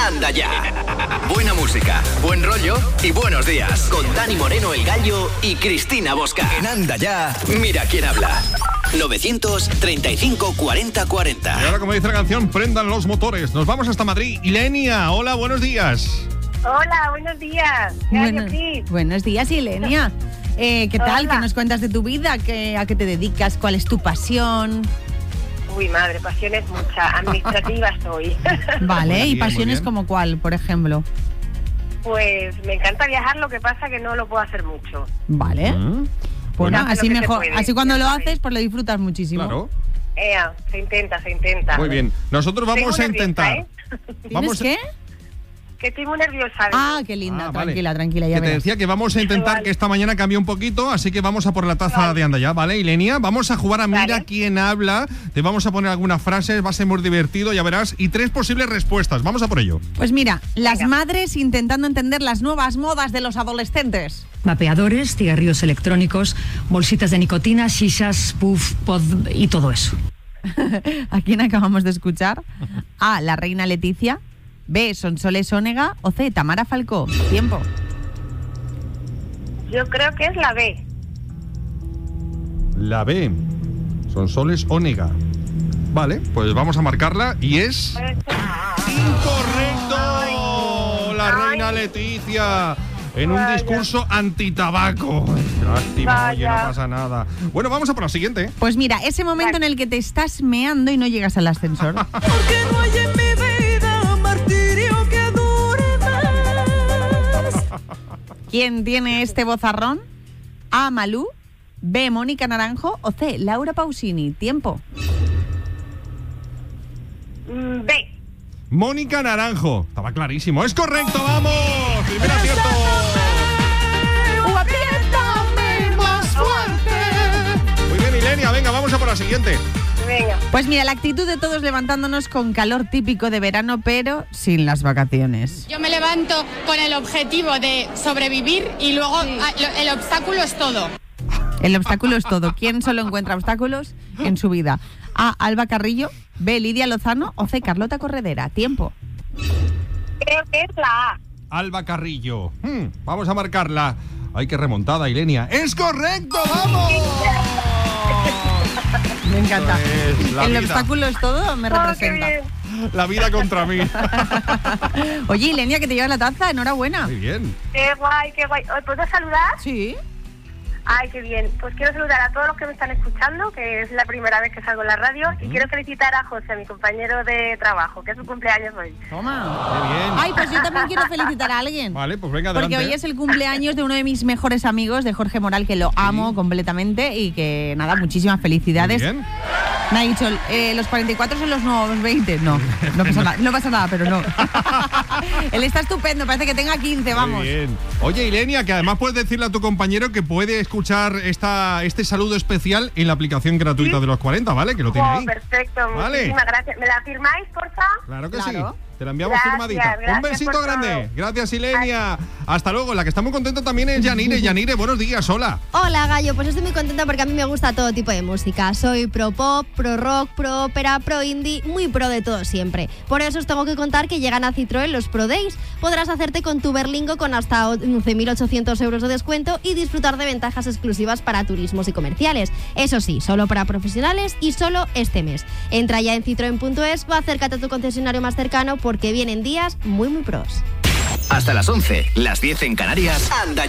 Anda Ya. Buena música, buen rollo y buenos días. Con Dani Moreno, el Gallo, y Cristina Bosca. En Anda Ya, mira quién habla. 935 40 40. Y ahora, como dice la canción, prendan los motores. Nos vamos hasta Madrid. Ilenia, hola, buenos días. Hola, buenos días. Buenos días, Ilenia. ¿Qué tal? ¿Qué nos cuentas de tu vida? ¿A qué te dedicas? ¿Cuál es tu pasión? Uy, madre, pasiones muchas. Administrativa soy. Vale, ¿y pasiones como cuál, por ejemplo? Pues me encanta viajar, lo que pasa que no lo puedo hacer mucho. Vale. Bueno, así mejor. Así cuando lo haces, pues lo disfrutas muchísimo. Claro. Se intenta. Muy bien. Nosotros vamos a intentar. ¿Tienes qué? Que estoy muy nerviosa. Ah, qué linda. Tranquila, vale. Ya que te verás. decía que vamos a intentar que esta mañana cambie un poquito, así que vamos a por la taza de Anda Ya, ¿vale, Ilenia? Vamos a jugar a Mira quién habla. Te vamos a poner algunas frases, va a ser muy divertido, ya verás. Y 3 posibles respuestas. Vamos a por ello. Pues mira, las madres intentando entender las nuevas modas de los adolescentes. Vapeadores, cigarrillos electrónicos, bolsitas de nicotina, shishas, puff, pod y todo eso. ¿A quién acabamos de escuchar? A, la reina Leticia. B, Sonsoles Onega. O C, Tamara Falcó. Tiempo. Yo creo que es la B. La B. Sonsoles Onega. Vale, pues vamos a marcarla y es... ¡incorrecto! La reina Leticia en un discurso antitabaco. Lástima, oye, no pasa nada. Bueno, vamos a por la siguiente. Pues mira, ese momento en el que te estás meando y no llegas al ascensor. Porque no hay en mi vida martirio que dure más. ¿Quién tiene este vozarrón? A, Malú. B, Mónica Naranjo. O C, Laura Pausini. Tiempo. B. Mónica Naranjo. Estaba clarísimo. ¡Es correcto! ¡Vamos! ¡Primer acierto! ¡Apriétame más fuerte! Muy bien, Ilenia. Venga, vamos a por la siguiente. Venga. Pues mira, la actitud de todos levantándonos con calor típico de verano, pero sin las vacaciones. Yo me levanto con el objetivo de sobrevivir y luego el obstáculo es todo. El obstáculo es todo. ¿Quién solo encuentra obstáculos en su vida? A, Alba Carrillo. B, Lidia Lozano. O C, Carlota Corredera. Tiempo. Creo que es la A. Alba Carrillo. Vamos a marcarla. ¡Ay, qué remontada, Ilenia! ¡Es correcto! ¡Vamos! Me encanta. El vida. Obstáculo es todo, me representa. La vida contra mí. Oye, Ilenia, que te llevas la taza, enhorabuena. Muy bien. Qué guay. ¿Puedo saludar? Sí. Ay, qué bien. Pues quiero saludar a todos los que me están escuchando, que es la primera vez que salgo en la radio, y quiero felicitar a José, mi compañero de trabajo, que es su cumpleaños hoy. Toma. Qué bien. Ay, pues yo también quiero felicitar a alguien. Vale, pues venga, adelante. Porque hoy es el cumpleaños de uno de mis mejores amigos, de Jorge Moral, que lo amo completamente y que, nada, muchísimas felicidades. Muy bien. Me ha dicho, los 44 son los nuevos 20. No pasa nada, pero no. Él está estupendo, parece que tenga 15, vamos. Muy bien. Oye, Ilenia, que además puedes decirle a tu compañero que puede escuchar este saludo especial en la aplicación gratuita de los 40, ¿vale? Que lo tiene ahí. Perfecto, ¿Vale? Muchísimas gracias. ¿Me la firmáis, porfa? Claro que Claro. sí. Te la enviamos Gracias, firmadita. gracias Un besito por grande. todo. Gracias, Ilenia. Hasta luego. La que está muy contenta también es Yanire. Yanire, buenos días. Hola. Hola, Gallo, pues estoy muy contenta porque a mí me gusta todo tipo de música. Soy pro pop, pro rock, pro ópera, pro indie, muy pro de todo siempre. Por eso os tengo que contar que llegan a Citroën los Pro Days. Podrás hacerte con tu Berlingo con hasta 11.800 euros de descuento y disfrutar de ventajas exclusivas para turismos y comerciales. Eso sí, solo para profesionales y solo este mes. Entra ya en citroen.es o acércate a tu concesionario más cercano porque vienen días muy pros. Hasta las 11, las 10 en Canarias. Anda